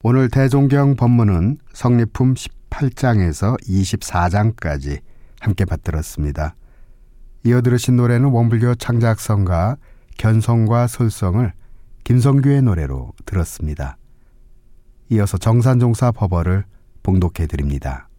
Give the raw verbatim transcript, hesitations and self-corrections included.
오늘 대종경 법문은 성리품 십팔 장에서 이십사 장까지 함께 받들었습니다. 이어 들으신 노래는 원불교 창작성가 견성과 솔성을 김성규의 노래로 들었습니다. 이어서 정산종사 법어를 봉독해 드립니다.